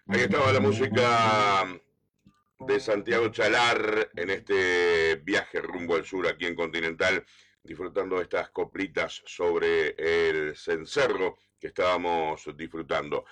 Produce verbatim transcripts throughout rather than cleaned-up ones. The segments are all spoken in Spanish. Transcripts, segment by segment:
Ahí estaba la música de Santiago Chalar en este viaje rumbo al sur aquí en Continental, disfrutando de estas coplitas sobre el cencerro que estábamos disfrutando.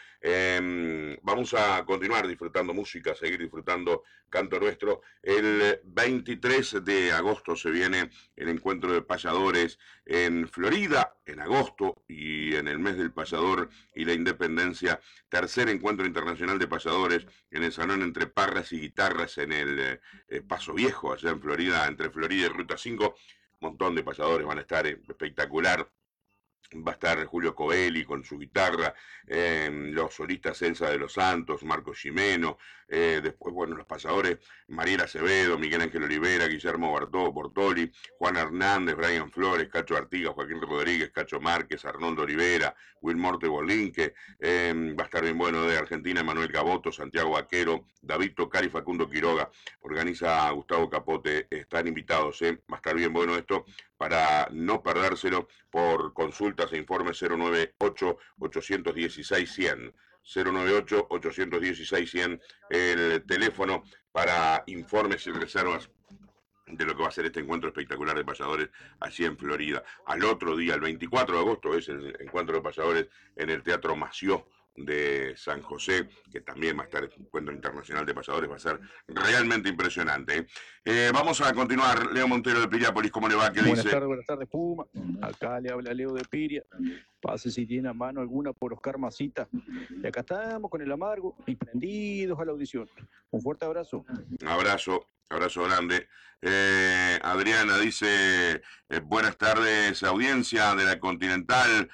Eh, vamos a continuar disfrutando música, seguir disfrutando canto nuestro. El veintitrés de agosto se viene el encuentro de payadores en Florida, en agosto, y en el mes del payador y la independencia, tercer encuentro internacional de payadores en el salón Entre Parras y Guitarras en el eh, Paso Viejo, allá en Florida, entre Florida y Ruta cinco. Un montón de payadores van a estar, eh, espectacular. Va a estar Julio Covelli con su guitarra, eh, los solistas Elsa de los Santos, Marco Ximeno, eh, después, bueno, los pasadores Mariela Acevedo, Miguel Ángel Olivera, Guillermo Bartó, Bortoli, Juan Hernández, Brian Flores, Cacho Artigas, Joaquín Rodríguez, Cacho Márquez, Arnoldo Olivera, Wilmorte Bolinque, eh, va a estar bien bueno de Argentina, Manuel Gaboto, Santiago Vaquero, David Tocar y Facundo Quiroga, organiza Gustavo Capote, están invitados, eh, va a estar bien bueno esto, para no perdérselo, por consultas e informes cero nueve ocho, ocho uno seis, cien. cero nueve ocho, ocho uno seis, cien, el teléfono para informes y reservas de lo que va a ser este encuentro espectacular de payadores allí en Florida. Al otro día, el veinticuatro de agosto, es el encuentro de payadores en el Teatro Mació de San José, que también va a estar el encuentro internacional de payadores, va a ser realmente impresionante. ¿eh? Eh, vamos a continuar. Leo Montero de Piriápolis, ¿cómo le va? ¿Qué buenas dice? tardes, buenas tardes, Puma. Acá le habla Leo de Piria. Pase si tiene a mano alguna por Oscar Macita. Y acá estamos con el amargo y prendidos a la audición. Un fuerte abrazo. Un abrazo, abrazo grande. Eh, Adriana dice, eh, buenas tardes, audiencia de la Continental.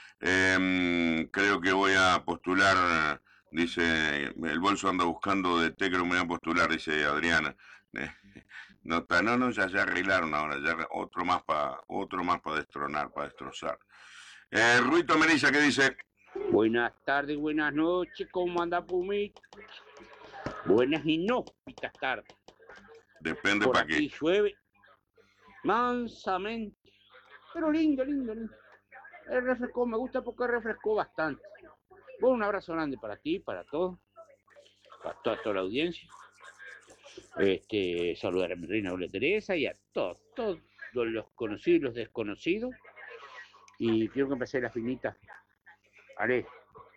Eh, creo que voy a postular, dice, el bolso anda buscando de té, creo que me voy a postular, dice Adriana. Eh, no, no, no, ya, ya arreglaron ahora, ya otro más para otro más para destronar, para destrozar. Eh, Ruito Melissa, ¿qué dice? Buenas tardes, buenas noches, ¿cómo anda Pumita? Buenas inhóspitas tardes. Depende para qué. Aquí llueve mansamente, pero lindo, lindo, lindo. El refrescó, me gusta porque refrescó bastante. Bueno, un abrazo grande para ti, para todos, para toda, toda la audiencia. Este, saludar a mi reina Doble Teresa y a todos, todos los conocidos y los desconocidos. Y quiero que empecé la finita. Ale.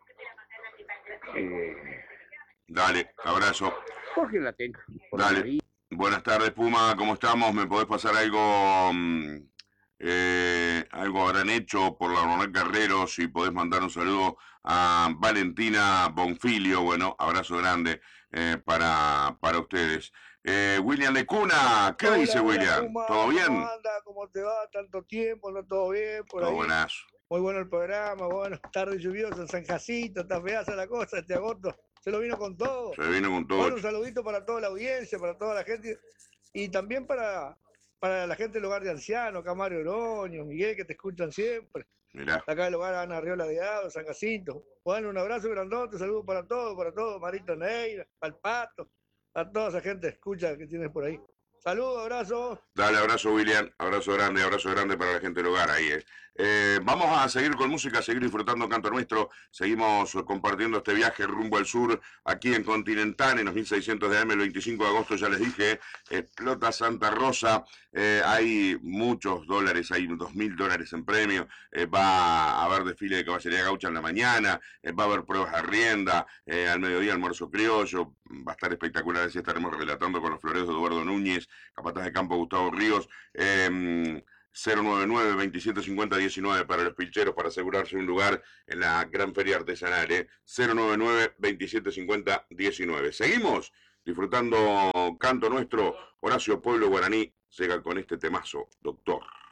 Eh... Dale, abrazo. Jorge la tenga. Dale. Buenas tardes, Puma, ¿cómo estamos? ¿Me podés pasar algo eh, algo habrán hecho por la Ronald Carrero? Si podés mandar un saludo a Valentina Bonfilio. Bueno, abrazo grande eh, para, para ustedes. Eh, William Lecuna, ¿qué hola, dice hola, William? Puma, ¿Todo bien? ¿Cómo anda? ¿Cómo te va? Tanto tiempo, ¿no? ¿Todo bien por Todo ahí? buenazo. Muy bueno el programa, bueno, tarde lluviosa en San Jacinto, está feaza la cosa este agosto. Se lo vino con todo. Se vino con todo. Bueno, un saludito para toda la audiencia, para toda la gente y también para, para la gente del hogar de ancianos, acá Mario Oroño, Miguel, que te escuchan siempre. Mirá. Acá del hogar Ana Riola de Ado, San Jacinto. Bueno, un abrazo grandote, saludos para todos, para todos, Marita Neira, al Pato, a toda esa gente escucha que tienes por ahí. Saludos, abrazo. Dale, abrazo William, abrazo grande, abrazo grande para la gente del hogar ahí. Eh. Eh, vamos a seguir con música, seguir disfrutando Canto Nuestro, seguimos compartiendo este viaje rumbo al sur, aquí en Continental, en los mil seiscientos de A M, el veinticinco de agosto, ya les dije, explota Santa Rosa, eh, hay muchos dólares, hay dos mil dólares en premio, eh, va a haber desfile de caballería gaucha en la mañana, eh, va a haber pruebas de rienda, eh, al mediodía almuerzo criollo, va a estar espectacular, así estaremos relatando con los floreos de Eduardo Núñez, capataz de campo Gustavo Ríos, eh, cero nueve nueve, veintisiete cincuenta, diecinueve para los pilcheros para asegurarse un lugar en la gran feria artesanal, eh. cero nueve nueve, veintisiete cincuenta, diecinueve. Seguimos disfrutando Canto Nuestro. Horacio Pueblo Guaraní llega con este temazo, Doctor.